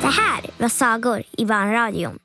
Det här var Sagor i Barnradion.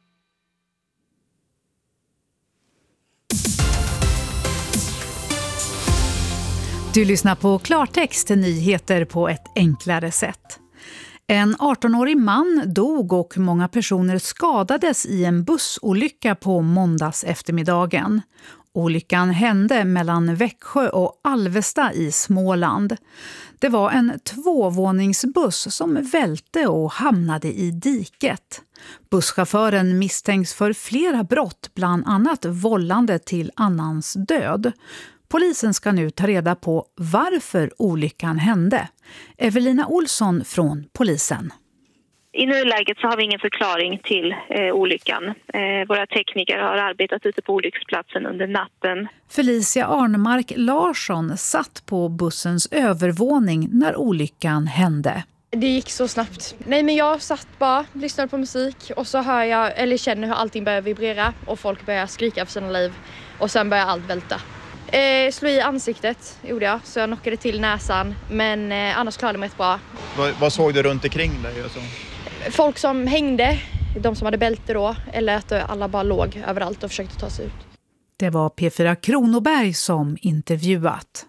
Du lyssnar på Klartext, nyheter på ett enklare sätt. En 18-årig man dog och många personer skadades i en bussolycka på måndags eftermiddagen. Olyckan hände mellan Växjö och Alvesta i Småland. Det var en 2-våningsbuss som välte och hamnade i diket. Busschauffören misstänks för flera brott, bland annat vållande till annans död. Polisen ska nu ta reda på varför olyckan hände. Evelina Olsson från polisen. I nuläget så har vi ingen förklaring till olyckan. Våra tekniker har arbetat ute på olycksplatsen under natten. Felicia Arnemark Larsson satt på bussens övervåning när olyckan hände. Det gick så snabbt. Nej, men jag satt bara, lyssnade på musik och så hör jag, eller känner hur allting börjar vibrera och folk börjar skrika för sina liv och sen börjar allt välta. Slå i ansiktet gjorde jag, så jag knockade till näsan, men annars klarade jag mig rätt bra. Vad såg du runt omkring dig? Alltså? Folk som hängde, de som hade bälte då, eller att alla bara låg överallt och försökte ta sig ut. Det var P4 Kronoberg som intervjuat.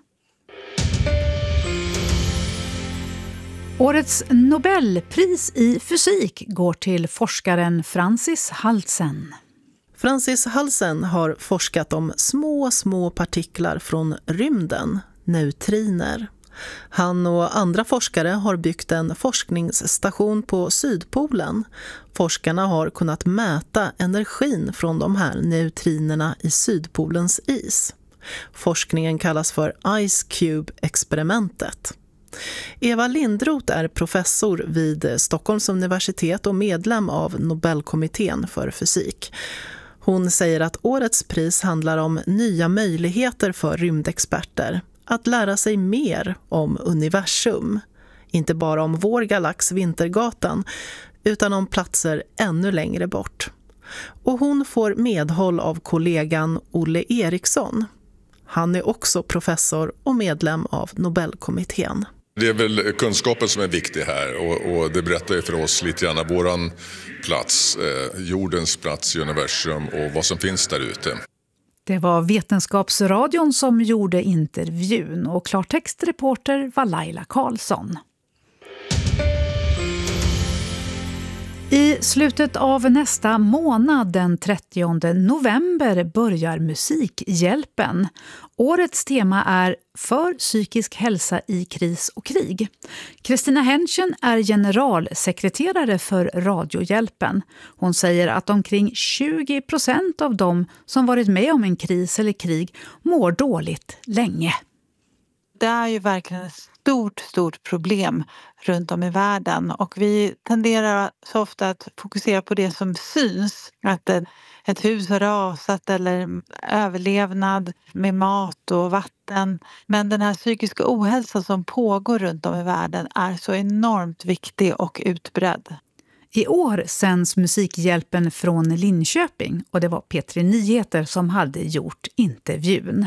Årets Nobelpris i fysik går till forskaren Francis Halsen. Francis Halsen har forskat om små partiklar från rymden, neutriner. Han och andra forskare har byggt en forskningsstation på Sydpolen. Forskarna har kunnat mäta energin från de här neutrinerna i Sydpolens is. Forskningen kallas för Ice Cube-experimentet. Eva Lindroth är professor vid Stockholms universitet och medlem av Nobelkommittén för fysik. Hon säger att årets pris handlar om nya möjligheter för rymdexperter att lära sig mer om universum. Inte bara om vår galax Vintergatan utan om platser ännu längre bort. Och hon får medhåll av kollegan Olle Eriksson. Han är också professor och medlem av Nobelkommittén. Det är väl kunskapen som är viktig här och det berättar ju för oss lite grann våran plats, jordens plats i universum och vad som finns där ute. Det var Vetenskapsradion som gjorde intervjun och klartextreporter var Laila Karlsson. I slutet av nästa månad, den 30 november, börjar Musikhjälpen. Årets tema är för psykisk hälsa i kris och krig. Kristina Henschen är generalsekreterare för Radiohjälpen. Hon säger att omkring 20% av dem som varit med om en kris eller krig mår dåligt länge. Det är ju verkligen ett stort problem runt om i världen och vi tenderar så ofta att fokusera på det som syns. Att ett hus har rasat eller överlevnad med mat och vatten. Men den här psykiska ohälsan som pågår runt om i världen är så enormt viktig och utbredd. I år sänds Musikhjälpen från Linköping och det var P3 Nyheter som hade gjort intervjun.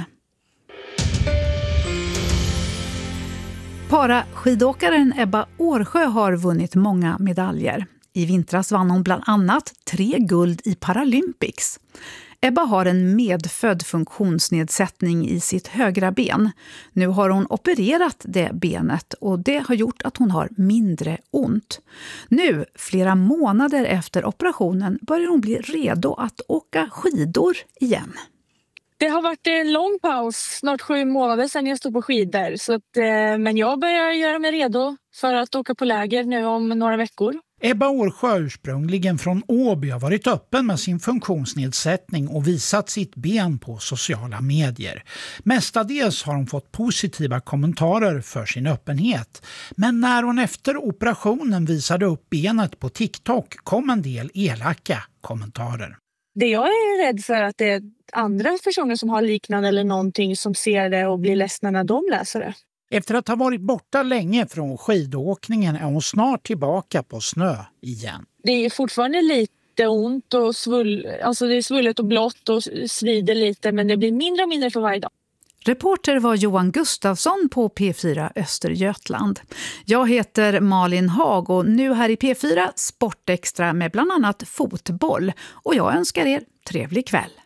Paraskidåkaren Ebba Årsjö har vunnit många medaljer. I vintras vann hon bland annat 3 guld i Paralympics. Ebba har en medfödd funktionsnedsättning i sitt högra ben. Nu har hon opererat det benet och det har gjort att hon har mindre ont. Nu, flera månader efter operationen, börjar hon bli redo att åka skidor igen. Det har varit en lång paus, snart 7 månader sedan jag stod på skidor. Men jag börjar göra mig redo för att åka på läger nu om några veckor. Ebba Årsjö, ursprungligen från Åby, har varit öppen med sin funktionsnedsättning och visat sitt ben på sociala medier. Mestadels har hon fått positiva kommentarer för sin öppenhet. Men när hon efter operationen visade upp benet på TikTok kom en del elaka kommentarer. Det jag är rädd för att det är andra personer som har liknande eller någonting som ser det och blir ledsna när de läser det. Efter att ha varit borta länge från skidåkningen är hon snart tillbaka på snö igen. Det är fortfarande lite ont och det är svullet och blått och svider lite, men det blir mindre och mindre för varje dag. Reporter var Johan Gustafsson på P4 Östergötland. Jag heter Malin Hag och nu här i P4 Sportextra med bland annat fotboll. Och jag önskar er trevlig kväll.